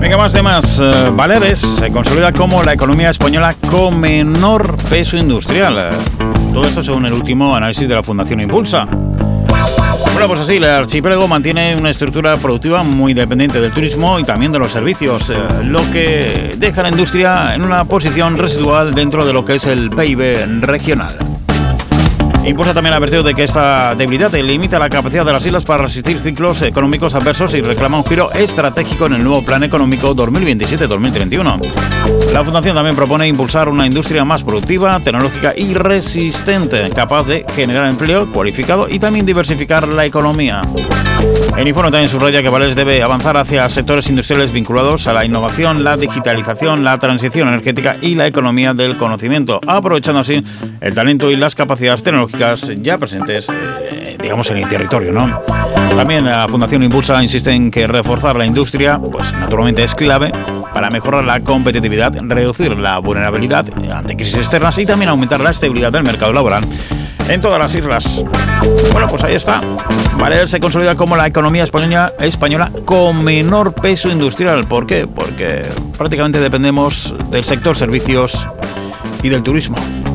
Venga, más temas. Baleares se consolida como la economía española con menor peso industrial. Todo esto según el último análisis de la Fundación Impulsa. Bueno, pues así, el archipiélago mantiene una estructura productiva muy dependiente del turismo y también de los servicios, lo que deja a la industria en una posición residual dentro de lo que es el PIB regional. Impulsa también ha advertido de que esta debilidad limita la capacidad de las islas para resistir ciclos económicos adversos y reclama un giro estratégico en el nuevo Plan Económico 2027-2031. La Fundación también propone impulsar una industria más productiva, tecnológica y resistente, capaz de generar empleo cualificado y también diversificar la economía. El informe también subraya que Baleares debe avanzar hacia sectores industriales vinculados a la innovación, la digitalización, la transición energética y la economía del conocimiento, aprovechando así el talento y las capacidades tecnológicas ya presentes, digamos, en el territorio, ¿no? También la Fundación Impulsa insiste en que reforzar la industria, pues naturalmente es clave para mejorar la competitividad, reducir la vulnerabilidad ante crisis externas y también aumentar la estabilidad del mercado laboral en todas las islas. Bueno, pues ahí está. Baleares se consolida como la economía española con menor peso industrial. ¿Por qué? Porque prácticamente dependemos del sector servicios y del turismo.